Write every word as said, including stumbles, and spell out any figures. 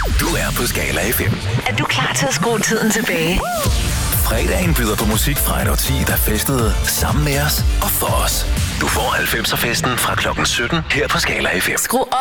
Du er på Skala F M. Er du klar til at skrue tiden tilbage? Fredagen byder på musik fra et årti, der festede sammen med os og for os. Du får halvfemser festen fra klokken sytten her på Skala F M. Skru